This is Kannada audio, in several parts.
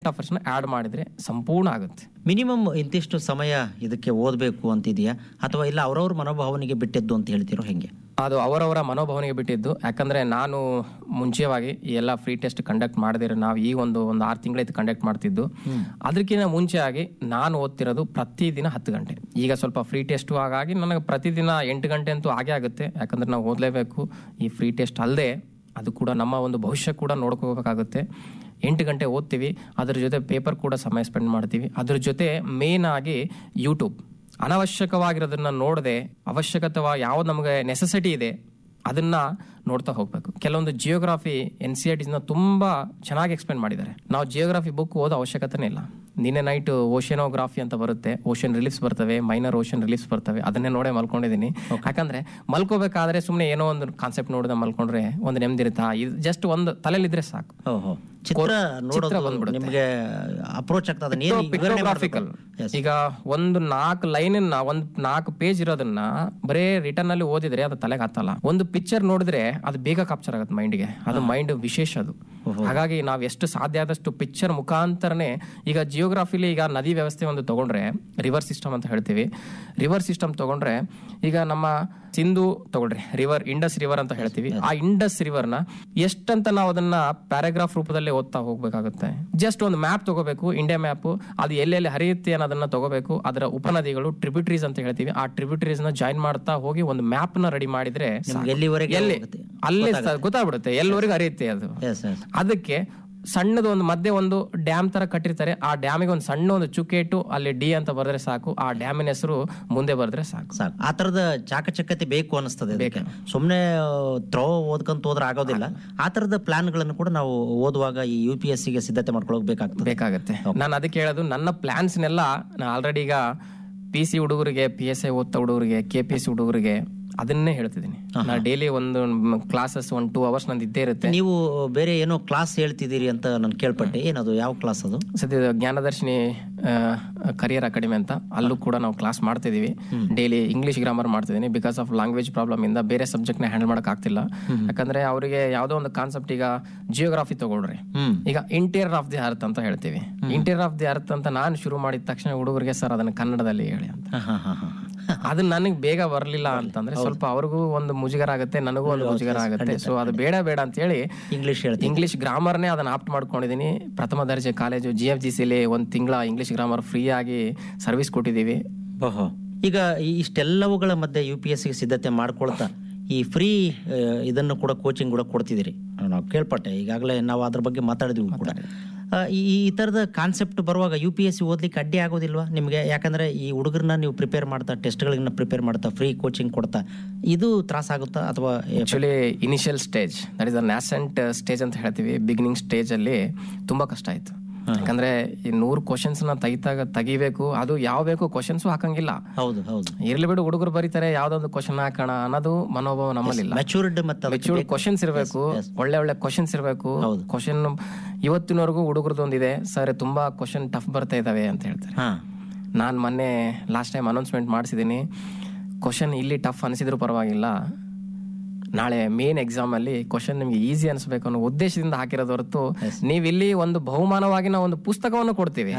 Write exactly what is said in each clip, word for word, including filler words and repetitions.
ಅಫೇರ್ಸ್ನ ಆ್ಯಡ್ ಮಾಡಿದರೆ ಸಂಪೂರ್ಣ ಆಗುತ್ತೆ. ಮಿನಿಮಮ್ ಇಂತಿಷ್ಟು ಸಮಯ ಇದಕ್ಕೆ ಓದಬೇಕು ಅಂತಿದೆಯಾ ಅಥವಾ ಇಲ್ಲ ಅವರವ್ರ ಮನೋಭಾವನೆಗೆ ಬಿಟ್ಟಿದ್ದು ಅಂತ ಹೇಳ್ತಿರೋ ಹೆಂಗೆ? ಅದು ಅವರವರ ಮನೋಭಾವನೆಗೆ ಬಿಟ್ಟಿದ್ದು. ಯಾಕಂದರೆ ನಾನು ಮುಂಚೆವಾಗಿ ಈ ಎಲ್ಲ ಫ್ರೀ ಟೆಸ್ಟ್ ಕಂಡಕ್ಟ್ ಮಾಡಿದ್ರೆ ನಾವು ಈ ಒಂದು ಒಂದು ಆರು ತಿಂಗಳೈತೆ ಕಂಡಕ್ಟ್ ಮಾಡ್ತಿದ್ದು. ಅದಕ್ಕಿಂತ ಮುಂಚೆಯಾಗಿ ನಾನು ಓದ್ತಿರೋದು ಪ್ರತಿದಿನ ಹತ್ತು ಗಂಟೆ. ಈಗ ಸ್ವಲ್ಪ ಫ್ರೀ ಟೆಸ್ಟು ಹಾಗಾಗಿ ನನಗೆ ಪ್ರತಿದಿನ ಎಂಟು ಗಂಟೆ ಅಂತೂ ಆಗೇ ಆಗುತ್ತೆ. ಯಾಕಂದರೆ ನಾವು ಓದಲೇಬೇಕು. ಈ ಫ್ರೀ ಟೆಸ್ಟ್ ಅಲ್ಲದೆ ಅದು ಕೂಡ ನಮ್ಮ ಒಂದು ಭವಿಷ್ಯ ಕೂಡ ನೋಡ್ಕೋಬೇಕಾಗುತ್ತೆ. ಎಂಟು ಗಂಟೆ ಓದ್ತೀವಿ, ಅದ್ರ ಜೊತೆ ಪೇಪರ್ ಕೂಡ ಸಮಯ ಸ್ಪೆಂಡ್ ಮಾಡ್ತೀವಿ. ಅದ್ರ ಜೊತೆ ಮೇನ್ ಆಗಿ ಯೂಟ್ಯೂಬ್ ಅನವಶ್ಯಕವಾಗಿರೋದನ್ನ ನೋಡದೆ ಅವಶ್ಯಕತೆವ ಯಾವ್ದು ನಮಗೆ ನೆಸೆಸಿಟಿ ಇದೆ ಅದನ್ನ ನೋಡ್ತಾ ಹೋಗ್ಬೇಕು. ಕೆಲವೊಂದು ಜಿಯೋಗ್ರಫಿ ಎನ್ ಸಿ ಆರ್ ಟಿಸ್ನ ತುಂಬಾ ಚೆನ್ನಾಗಿ ಎಕ್ಸ್ಪ್ಲೇನ್ ಮಾಡಿದ್ದಾರೆ. ನಾವು ಜಿಯೋಗ್ರಫಿ ಬುಕ್ ಓದೋ ಅವಶ್ಯಕತೆನೇ ಇಲ್ಲ. ನಿನ್ನೆ ನೈಟ್ ಓಷನೋಗ್ರಾಫಿ ಅಂತ ಬರುತ್ತೆ, ಓಷನ್ ರಿಲೀಫ್ಸ್ ಬರ್ತವೆ, ಮೈನರ್ ಓಷನ್ ರಿಲೀಫ್ಸ್ ಬರ್ತವೆ, ಅದನ್ನೇ ನೋಡೇ ಮಲ್ಕೊಂಡಿದ್ದೀನಿ. ಯಾಕಂದ್ರೆ ಮಲ್ಕೋಬೇಕಾದ್ರೆ ಸುಮ್ಮನೆ ಏನೋ ಒಂದು ಕಾನ್ಸೆಪ್ಟ್ ನೋಡಿದ ಮಲ್ಕೊಂಡ್ರೆ ಒಂದು ನೆಮ್ಮದಿರುತ್ತಾ, ಇದು ಜಸ್ಟ್ ಒಂದು ತಲೆಯಲ್ಲಿದ್ರೆ ಸಾಕು. ಚಿತ್ರ ನೋಡೋದು ನಿಮಗೆ ಅಪ್ರೋಚ್ ಆಗ್ತದೆ. ಪಿಕ್ಟೋಗ್ರಾಫಿಕಲ್ ಈಗ ಒಂದು ನಾಲ್ಕು ಲೈನ್ ಒಂದ್ ನಾಲ್ಕು ಪೇಜ್ ಇರೋದನ್ನ ಬರೇ ರಿಟರ್ನ್ ಅಲ್ಲಿ ಓದಿದ್ರೆ ಅದು ತಲೆಗೆ ಹತ್ತಲ್ಲ. ಒಂದು ಪಿಕ್ಚರ್ ನೋಡಿದ್ರೆ ಅದು ಬೇಗ ಕ್ಯಾಪ್ಚರ್ ಆಗುತ್ತೆ ಮೈಂಡ್ಗೆ. ಅದು ಮೈಂಡ್ ವಿಶೇಷ ಅದು. ಹಾಗಾಗಿ ನಾವು ಎಷ್ಟು ಸಾಧ್ಯ ಆದಷ್ಟು ಪಿಕ್ಚರ್ ಮುಖಾಂತರನೇ, ಈಗ ಜಿಯೋಗ್ರಫಿಲಿ ಈಗ ನದಿ ವ್ಯವಸ್ಥೆ ಒಂದು ತಗೊಂಡ್ರೆ ರಿವರ್ ಸಿಸ್ಟಮ್ ಅಂತ ಹೇಳ್ತೀವಿ. ರಿವರ್ ಸಿಸ್ಟಮ್ ತಗೊಂಡ್ರೆ ಈಗ ನಮ್ಮ ಸಿಂಧು ತಗೊಳ್ರಿ, ರಿವರ್ ಇಂಡಸ್ ರಿವರ್ ಅಂತ ಹೇಳ್ತೀವಿ. ಆ ಇಂಡಸ್ ರಿವರ್ನ ಎಷ್ಟಂತ ನಾವು ಅದನ್ನ ಪ್ಯಾರಾಗ್ರಾಫ್ ರೂಪದಲ್ಲಿ ಓದ್ತಾ ಹೋಗ್ಬೇಕಾಗುತ್ತೆ. ಜಸ್ಟ್ ಒಂದು ಮ್ಯಾಪ್ ತಗೋಬೇಕು, ಇಂಡಿಯಾ ಮ್ಯಾಪ್, ಅದು ಎಲ್ಲೆಲ್ಲಿ ಹರಿಯುತ್ತೆ ಅನ್ನೋದನ್ನ ತಗೋಬೇಕು. ಅದರ ಉಪನದಿಗಳು ಟ್ರಿಬ್ಯೂಟರೀಸ್ ಅಂತ ಹೇಳ್ತೀವಿ. ಆ ಟ್ರಿಬ್ಯೂಟರೀಸ್ ನ ಜಾಯಿನ್ ಮಾಡ್ತಾ ಹೋಗಿ ಒಂದು ಮ್ಯಾಪ್ ನ ರೆಡಿ ಮಾಡಿದ್ರೆ ಎಲ್ಲಿ ಅಲ್ಲೇ ಗೊತ್ತಾಗ್ಬಿಡುತ್ತೆ ಎಲ್ಲವರೆಗೂ ಹರಿಯುತ್ತೆ ಅದು. ಅದಕ್ಕೆ ಸಣ್ಣದು ಒಂದು ಮಧ್ಯೆ ಒಂದು ಡ್ಯಾಮ್ ತರ ಕಟ್ಟಿರ್ತಾರೆ. ಆ ಡ್ಯಾಮಿಗೆ ಒಂದು ಸಣ್ಣ ಒಂದು ಚುಕ್ಕೆ ಇಟ್ಟು ಅಲ್ಲಿ ಡಿ ಅಂತ ಬರೆದ್ರೆ ಸಾಕು. ಆ ಡ್ಯಾಮಿನ ಹೆಸರು ಮುಂದೆ ಬರೆದ್ರೆ ಸಾಕು ಸಾಕು ಆ ತರದ ಚಾಕಚಕ್ಯತೆ ಬೇಕು ಅನಿಸ್ತದೆ. ಸುಮ್ನೆ ತ್ರೋ ಓದ್ಕೊಂತ ಹೋದ್ರೆ ಆಗೋದಿಲ್ಲ. ಆ ತರದ ಪ್ಲಾನ್ ಗಳನ್ನು ಕೂಡ ನಾವು ಓದುವಾಗ ಈ ಯು ಪಿ ಎಸ್ ಗೆ ಸಿದ್ಧತೆ ಮಾಡ್ಕೊಳ್ಳೋಕೆ ಬೇಕಾಗ್ತದೆ ಬೇಕಾಗತ್ತೆ. ನಾನು ಅದಕ್ಕೆ ಹೇಳೋದು, ನನ್ನ ಪ್ಲಾನ್ಸ್ನೆಲ್ಲ ನಾನು ಆಲ್ರೆಡಿ ಈಗ ಪಿ ಸಿ ಹುಡುಗರಿಗೆ, ಪಿ ಎಸ್ ಐ ಓದ್ತಾ ಹುಡುಗರಿಗೆ, ಕೆ ಪಿ ಎಸ್ ಸಿ ಹುಡುಗರಿಗೆ ಅದನ್ನೇ ಹೇಳ್ತಿದ್ದೀನಿ. ನಾ ಡೈಲಿ ಒಂದು ಕ್ಲಾಸಸ್ ಒನ್ ಟೂ ಅವರ್ಸ್ ನಂದು ಇದ್ದೇ ಇರುತ್ತೆ. ನೀವು ಬೇರೆ ಏನೋ ಕ್ಲಾಸ್ ಹೇಳ್ತಿದ್ದೀರಿ ಅಂತ ನಾನು ಕೇಳ್ಪಟ್ಟೆ. ಏನದು, ಯಾವ ಕ್ಲಾಸ್ ಅದು? ಸದ್ಯ ಜ್ಞಾನದರ್ಶಿನಿ ಕರಿಯರ್ ಅಕಾಡೆಮಿ ಅಂತ, ಅಲ್ಲೂ ಕೂಡ ನಾವು ಕ್ಲಾಸ್ ಮಾಡ್ತಿದೀವಿ. ಡೈಲಿ ಇಂಗ್ಲಿಷ್ ಗ್ರಾಮರ್ ಮಾಡ್ತಿದ್ದೀನಿ. ಬಿಕಾಸ್ ಆಫ್ ಲ್ಯಾಂಗ್ವೇಜ್ ಪ್ರಾಬ್ಲಮ್ ಇಂದ ಬೇರೆ ಸಬ್ಜೆಕ್ಟ್ ನ ಹ್ಯಾಂಡಲ್ ಮಾಡಕ್ ಆಗ್ತಿಲ್ಲ. ಯಾಕಂದ್ರೆ ಅವರಿಗೆ ಯಾವ್ದೋ ಒಂದು ಕಾನ್ಸೆಪ್ಟ್, ಈಗ ಜಿಯೋಗ್ರಫಿ ತಗೊಳ್ರಿ, ಈಗ ಇಂಟೀರಿಯರ್ ಆಫ್ ದಿ ಅರ್ತ್ ಅಂತ ಹೇಳ್ತೀವಿ. ಇಂಟೀರಿಯರ್ ಆಫ್ ದಿ ಅರ್ತ್ ಅಂತ ನಾನು ಶುರು ಮಾಡಿದ ತಕ್ಷಣ ಹುಡುಗರಿಗೆ ಸರ್ ಅದನ್ನ ಕನ್ನಡದಲ್ಲಿ ಹೇಳಿ ಅಂತ. ಅದು ನನಗೆ ಬೇಗ ಬರಲಿಲ್ಲ ಅಂತಂದ್ರೆ ಸ್ವಲ್ಪ ಅವ್ರಿಗೂ ಒಂದು ಮುಜುಗರ ಆಗುತ್ತೆ, ನನಗೂ ಒಂದು ಮುಜುಗರ ಆಗುತ್ತೆ. ಸೊ ಅದು ಬೇಡ ಬೇಡ ಅಂತ ಹೇಳಿ ಇಂಗ್ಲಿಷ್ ಇಂಗ್ಲಿಷ್ ಗ್ರಾಮರ್ನೇ ಅದನ್ನ ಆಪ್ಟ್ ಮಾಡ್ಕೊಂಡಿದೀನಿ. ಪ್ರಥಮ ದರ್ಜೆ ಕಾಲೇಜು ಜಿ ಎಫ್ ಜಿ ಸಿಲಿ ಒಂದ್ ತಿಂಗಳ ಇಂಗ್ಲಿಷ್ ಗ್ರಾಮರ್ ಫ್ರೀ ಆಗಿ ಸರ್ವಿಸ್ ಕೊಟ್ಟಿದ್ದೀವಿ. ಈಗ ಇಷ್ಟೆಲ್ಲವುಗಳ ಮಧ್ಯೆ ಯು ಪಿ ಎಸ್ ಸಿ ಸಿದ್ಧತೆ ಮಾಡ್ಕೊಳ್ತಾ ಈ ಫ್ರೀ ಇದನ್ನು ಕೂಡ ಕೋಚಿಂಗ್ ಕೂಡ ಕೊಡ್ತಿದ್ದೀರಿ ನಾವು ಕೇಳ್ಪಟ್ಟೆ. ಈಗಾಗಲೇ ನಾವು ಅದ್ರ ಬಗ್ಗೆ ಮಾತಾಡಿದ್ವಿ ಕೂಡ. ಈ ಈ ಥರದ ಕಾನ್ಸೆಪ್ಟ್ ಬರುವಾಗ ಯು ಪಿ ಎಸ್ ಸಿ ಓದ್ಲಿಕ್ಕೆ ಅಡ್ಡಿ ಆಗೋದಿಲ್ವಾ ನಿಮಗೆ? ಯಾಕಂದ್ರೆ ಈ ಹುಡುಗರನ್ನ ನೀವು ಪ್ರಿಪೇರ್ ಮಾಡ್ತಾ, ಟೆಸ್ಟ್ಗಳನ್ನ ಪ್ರಿಪೇರ್ ಮಾಡ್ತಾ, ಫ್ರೀ ಕೋಚಿಂಗ್ ಕೊಡ್ತಾ, ಇದು ತ್ರಾಸ ಆಗುತ್ತಾ? ಅಥವಾ actually initial stage, that is a ನ್ಯಾಸೆಂಟ್ stage ಅಂತ ಹೇಳ್ತೀವಿ, ಬಿಗಿನಿಂಗ್ ಸ್ಟೇಜ್ ಅಲ್ಲಿ ತುಂಬಾ ಕಷ್ಟ ಆಯ್ತು. ಯಾಕಂದ್ರೆ ಈ ನೂರು ಕ್ವಶನ್ಸ್ ನ ತೆಗಿತಾಗ ತೆಗಿಬೇಕು, ಅದು ಯಾವ ಬೇಕು ಕ್ವಶನ್ಸ್ ಹಾಕಂಗಿಲ್ಲ. ಹೌದು ಹೌದು ಇರ್ಲಿ ಬಿಡು, ಹುಡುಗರು ಬರೀತಾರೆ, ಯಾವ್ದೊಂದು ಕ್ವಶನ್ ಹಾಕೋಣ ಅನ್ನೋದು ಮನೋಭಾವ ನಮ್ಮಲ್ಲಿಲ್ಲ. ಮೆಚೂರ್ಡ್ ಮತ್ತೆ ಮೆಚೂರ್ಡ್ ಕ್ವಶನ್ಸ್ ಇರಬೇಕು, ಒಳ್ಳೆ ಒಳ್ಳೆ ಕ್ವಶನ್ಸ್ ಇರಬೇಕು. ಕ್ವಶನ್ ಇವತ್ತಿನವರೆಗೂ ಹುಡುಗರದೊಂದಿದೆ, ಸರ್ ತುಂಬಾ ಕ್ವಶನ್ ಟಫ್ ಬರ್ತಾ ಇದಾವೆ ಅಂತ ಹೇಳ್ತಾರೆ. ನಾನ್ ಮೊನ್ನೆ ಲಾಸ್ಟ್ ಟೈಮ್ ಅನೌನ್ಸ್ಮೆಂಟ್ ಮಾಡಿಸಿದೀನಿ, ಕ್ವಶನ್ ಇಲ್ಲಿ ಟಫ್ ಅನಿಸಿದ್ರು ಪರವಾಗಿಲ್ಲ, ನಾಳೆ ಮೇನ್ ಎಕ್ಸಾಮ್ ಅಲ್ಲಿ ಕ್ವಶನ್ ನಿಮ್ಗೆ ಈಸಿ ಅನ್ಸ್ಬೇಕು ಅನ್ನೋ ಉದ್ದೇಶದಿಂದ ಹಾಕಿರೋದು ಹೊರತು ನೀವ್ ಇಲ್ಲಿ ಒಂದು ಬಹುಮಾನವಾಗಿ ನಾವು ಒಂದು ಪುಸ್ತಕವನ್ನು ಕೊಡ್ತೀವಿ,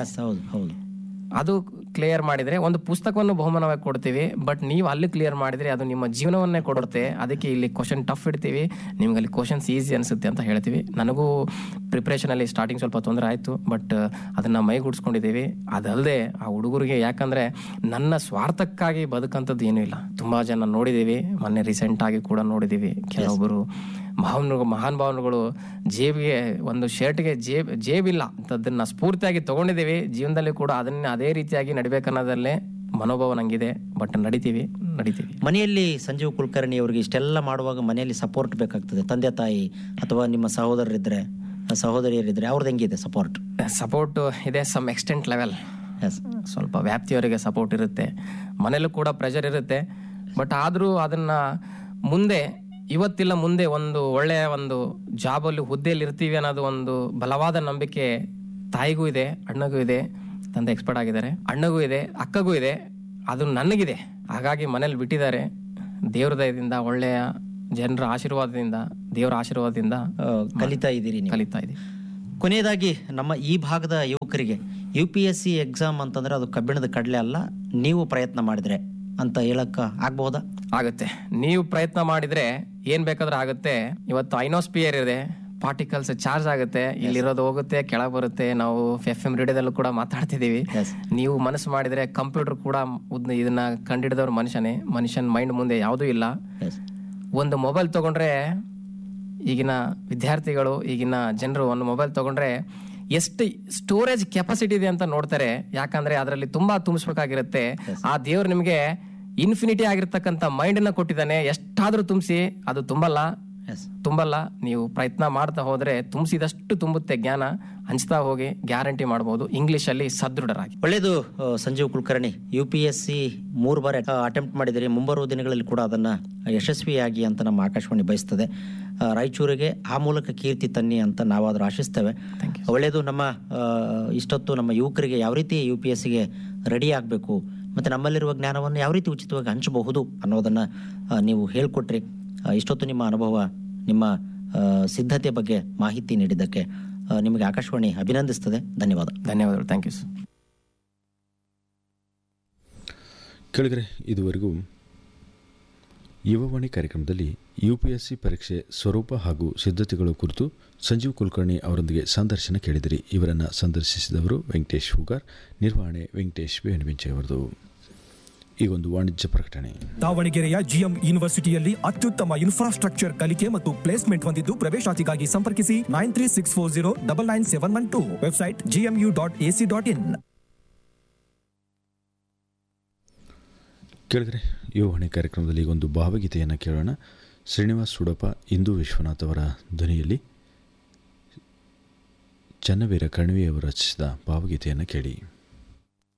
ಅದು ಕ್ಲಿಯರ್ ಮಾಡಿದ್ರೆ ಒಂದು ಪುಸ್ತಕವನ್ನು ಬಹುಮಾನವಾಗಿ ಕೊಡ್ತೀವಿ. ಬಟ್ ನೀವು ಅಲ್ಲಿ ಕ್ಲಿಯರ್ ಮಾಡಿದ್ರೆ ಅದು ನಿಮ್ಮ ಜೀವನವನ್ನೇ ಕೊಡುತ್ತೆ. ಅದಕ್ಕೆ ಇಲ್ಲಿ ಕ್ವಶನ್ ಟಫ್ ಇಡ್ತೀವಿ, ನಿಮ್ಗೆ ಅಲ್ಲಿ ಕ್ವಶನ್ಸ್ ಈಸಿ ಅನ್ಸುತ್ತೆ ಅಂತ ಹೇಳ್ತೀವಿ. ನನಗೂ ಪ್ರಿಪ್ರೇಷನ್ ಅಲ್ಲಿ ಸ್ಟಾರ್ಟಿಂಗ್ ಸ್ವಲ್ಪ ತೊಂದರೆ ಆಯ್ತು, ಬಟ್ ಅದನ್ನ ಮೈಗೂಡಿಸ್ಕೊಂಡಿದ್ದೀವಿ. ಅದಲ್ಲದೆ ಆ ಹುಡುಗರಿಗೆ, ಯಾಕಂದ್ರೆ ನನ್ನ ಸ್ವಾರ್ಥಕ್ಕಾಗಿ ಬದುಕಂಥದ್ದು ಏನೂ ಇಲ್ಲ. ತುಂಬಾ ಜನ ನೋಡಿದೀವಿ, ಮೊನ್ನೆ ರೀಸೆಂಟ್ ಆಗಿ ಕೂಡ ನೋಡಿದೀವಿ, ಕೆಲವೊಬ್ಬರು ಮಹಾನ್ ಮಹಾನ್ ಭಾವನೆಗಳು ಜೇಬಿಗೆ ಒಂದು ಶರ್ಟ್ಗೆ ಜೇಬ್ ಜೇಬಿಲ್ಲ ಅಂತದನ್ನ ಸ್ಫೂರ್ತಿಯಾಗಿ ತಗೊಂಡಿದ್ದೀವಿ. ಜೀವನದಲ್ಲಿ ಕೂಡ ಅದನ್ನ ಅದೇ ರೀತಿಯಾಗಿ ನಡಿಬೇಕನ್ನೋದಲ್ಲೇ ಮನೋಭಾವ ನಂಗಿದೆ. ಬಟ್ ನಡಿತೀವಿ ನಡಿತೀವಿ ಮನೆಯಲ್ಲಿ ಸಂಜೀವ್ ಕುಲಕರ್ಣಿ ಅವರಿಗೆ ಇಷ್ಟೆಲ್ಲ ಮಾಡುವಾಗ ಮನೆಯಲ್ಲಿ ಸಪೋರ್ಟ್ ಬೇಕಾಗ್ತದೆ. ತಂದೆ ತಾಯಿ ಅಥವಾ ನಿಮ್ಮ ಸಹೋದರರಿದ್ರೆ, ಸಹೋದರಿಯರಿದ್ರೆ ಅವ್ರದ್ದು ಹೆಂಗಿದೆ ಸಪೋರ್ಟ್? ಸಪೋರ್ಟ್ ಇದೆ, ಸಮ್ ಎಕ್ಸ್ಟೆಂಟ್ ಲೆವೆಲ್. ಸ್ವಲ್ಪ ವ್ಯಾಪ್ತಿಯವರಿಗೆ ಸಪೋರ್ಟ್ ಇರುತ್ತೆ, ಮನೇಲೂ ಕೂಡ ಪ್ರೆಷರ್ ಇರುತ್ತೆ. ಬಟ್ ಆದ್ರೂ ಅದನ್ನ ಮುಂದೆ ಇವತ್ತಿಲ್ಲ ಮುಂದೆ ಒಂದು ಒಳ್ಳೆಯ ಒಂದು ಜಾಬಲ್ಲಿ ಹುದ್ದೆಯಲ್ಲಿ ಇರ್ತೀವಿ ಅನ್ನೋದು ಒಂದು ಬಲವಾದ ನಂಬಿಕೆ ತಾಯಿಗೂ ಇದೆ, ಅಣ್ಣಗೂ ಇದೆ. ತಂದೆ ಎಕ್ಸ್ಪರ್ಟ್ ಆಗಿದ್ದಾರೆ, ಅಣ್ಣಗೂ ಇದೆ, ಅಕ್ಕಗೂ ಇದೆ, ಅದು ನನಗಿದೆ. ಹಾಗಾಗಿ ಮನೇಲಿ ಬಿಟ್ಟಿದ್ದಾರೆ. ದೇವ್ರ ದಯದಿಂದ, ಒಳ್ಳೆಯ ಜನರ ಆಶೀರ್ವಾದದಿಂದ, ದೇವರ ಆಶೀರ್ವಾದದಿಂದ ಕಲಿತಾ ಇದ್ದೀರಿ ಕಲಿತಾ ಇದ್ದೀವಿ. ಕೊನೆಯದಾಗಿ ನಮ್ಮ ಈ ಭಾಗದ ಯುವಕರಿಗೆ U P S C exam ಅಂತಂದ್ರೆ ಅದು ಕಬ್ಬಿಣದ ಕಡಲೆ ಅಲ್ಲ, ನೀವು ಪ್ರಯತ್ನ ಮಾಡಿದ್ರೆ ಅಂತ ಹೇಳಕ್ ಆಗ್ಬಹುದಾ? ಆಗುತ್ತೆ. ನೀವು ಪ್ರಯತ್ನ ಮಾಡಿದ್ರೆ ಏನ್ ಬೇಕಾದ್ರೂ ಆಗುತ್ತೆ. ಇವತ್ತು ಐನೋಸ್ಪಿಯರ್ ಇದೆ, ಪಾರ್ಟಿಕಲ್ಸ್ ಚಾರ್ಜ್ ಆಗುತ್ತೆ, ಇಲ್ಲಿರೋದು ಹೋಗುತ್ತೆ, ಕೆಳಗೆ ಬರುತ್ತೆ. ನಾವು ಎಫ್ ಎಂ ರೇಡಿಯೋದಲ್ಲೂ ಕೂಡ ಮಾತಾಡ್ತಿದೀವಿ. ನೀವು ಮನಸ್ಸು ಮಾಡಿದ್ರೆ ಕಂಪ್ಯೂಟರ್ ಕೂಡ ಉದ್ನ ಇದನ್ನ ಕಂಡಿಡಿದವ್ರು ಮನುಷ್ಯನೇ. ಮನುಷ್ಯನ ಮೈಂಡ್ ಮುಂದೆ ಯಾವುದೂ ಇಲ್ಲ. ಒಂದು ಮೊಬೈಲ್ ತಗೊಂಡ್ರೆ ಈಗಿನ ವಿದ್ಯಾರ್ಥಿಗಳು, ಈಗಿನ ಜನರು ಒಂದು ಮೊಬೈಲ್ ತಗೊಂಡ್ರೆ ಎಷ್ಟು ಸ್ಟೋರೇಜ್ ಕೆಪಾಸಿಟಿ ಇದೆ ಅಂತ ನೋಡ್ತಾರೆ. ಯಾಕಂದ್ರೆ ಅದರಲ್ಲಿ ತುಂಬಾ ತುಂಬಿಸ್ಬೇಕಾಗಿರುತ್ತೆ. ಆ ದೇವ್ರು ನಿಮ್ಗೆ ಇನ್ಫಿನಿಟಿ ಆಗಿರ್ತಕ್ಕಂಥ ಮೈಂಡ್ ನ ಕೊಟ್ಟಿದ್ದಾನೆ. ಎಷ್ಟಾದ್ರೂ ತುಂಬಿಸಿ, ಅದು ತುಂಬಲ್ಲ ತುಂಬಲ್ಲ ನೀವು ಪ್ರಯತ್ನ ಮಾಡ್ತಾ ಹೋದ್ರೆ ತುಂಬಿಸಿದಷ್ಟು ತುಂಬುತ್ತೆ ಜ್ಞಾನ. ಹಂಚ್ತಾ ಹೋಗಿ, ಗ್ಯಾರಂಟಿ ಮಾಡಬಹುದು. ಇಂಗ್ಲಿಷ್ ಅಲ್ಲಿ ಸದೃಢರಾಗಿ. ಒಳ್ಳೇದು Sanjeev Kulkarni, U P S C ಮೂರು ಬಾರಿ ಅಟೆಂಪ್ಟ್ ಮಾಡಿದಿರಿ. ಮುಂಬರುವ ದಿನಗಳಲ್ಲಿ ಕೂಡ ಅದನ್ನ ಯಶಸ್ವಿಯಾಗಿ ಅಂತ ನಮ್ಮ ಆಕಾಶವಾಣಿ ಬಯಸ್ತದೆ. ರಾಯಚೂರಿಗೆ ಆ ಮೂಲಕ ಕೀರ್ತಿ ತನ್ನಿ ಅಂತ ನಾವಾದ್ರೂ ಆಶಿಸ್ತೇವೆ. ಒಳ್ಳೇದು. ನಮ್ಮ ಇಷ್ಟೊತ್ತು ನಮ್ಮ ಯುವಕರಿಗೆ ಯಾವ ರೀತಿ ಯು ಪಿ ಎಸ್ ಸಿಗೆ ರೆಡಿ ಆಗಬೇಕು ಮತ್ತೆ ನಮ್ಮಲ್ಲಿರುವ ಜ್ಞಾನವನ್ನು ಯಾವ ರೀತಿ ಉಚಿತವಾಗಿ ಹಂಚಬಹುದು ಅನ್ನೋದನ್ನ ನೀವು ಹೇಳ್ಕೊಟ್ರಿ. ಇಷ್ಟೊತ್ತು ನಿಮ್ಮ ಅನುಭವ, ನಿಮ್ಮ ಸಿದ್ಧತೆ ಬಗ್ಗೆ ಮಾಹಿತಿ ನೀಡಿದ್ದಕ್ಕೆ ನಿಮಗೆ ಆಕಾಶವಾಣಿ ಅಭಿನಂದಿಸ್ತದೆ. ಧನ್ಯವಾದ. ಧನ್ಯವಾದಗಳು. Thank you sir. ಕೆಳಗರೆ ಇದುವರೆಗೂ ಯುವವಾಣಿ ಕಾರ್ಯಕ್ರಮದಲ್ಲಿ ಯು ಪಿ ಎಸ್ ಸಿ ಪರೀಕ್ಷೆ ಸ್ವರೂಪ ಹಾಗೂ ಸಿದ್ಧತೆಗಳ ಕುರಿತು ಸಂಜೀವ್ ಕುಲಕರ್ಣಿ ಅವರೊಂದಿಗೆ ಸಂದರ್ಶನ ಕೇಳಿದಿರಿ. ಇವರನ್ನು ಸಂದರ್ಶಿಸಿದವರು ವೆಂಕಟೇಶ್ ಹೂಗಾರ್, ನಿರ್ವಹಣೆ ವೆಂಕಟೇಶ್ ಬೇಣಬಿಂಚೆ ಅವರದು. ಈಗೊಂದು ವಾಣಿಜ್ಯ ಪ್ರಕಟಣೆ. ದಾವಣಗೆರೆಯ ಜಿಎಂ ಯೂನಿವರ್ಸಿಟಿಯಲ್ಲಿ ಅತ್ಯುತ್ತಮ ಇನ್ಫ್ರಾಸ್ಟ್ರಕ್ಚರ್ ಕಲಿಕೆ ಮತ್ತು ಪ್ಲೇಸ್ಮೆಂಟ್ ಹೊಂದಿದ್ದು ಪ್ರವೇಶಾತಿಗಾಗಿ ಸಂಪರ್ಕಿಸಿ nine three six four zero double nine seven one to. Website GMU dot AC dot in. ಕೆಳಗಡೆ ಯುವವಾಣಿ ಕಾರ್ಯಕ್ರಮದಲ್ಲಿ ಒಂದು ಭಾವಗೀತೆಯನ್ನು ಕೇಳೋಣ. ಶ್ರೀನಿವಾಸ್ ಸುಡಪ, ಇಂದು ವಿಶ್ವನಾಥ್ ಅವರ ಧ್ವನಿಯಲ್ಲಿ ಚನ್ನವೀರ ಕಣ್ವಿಯವರು ರಚಿಸಿದ ಭಾವಗೀತೆಯನ್ನು ಕೇಳಿ.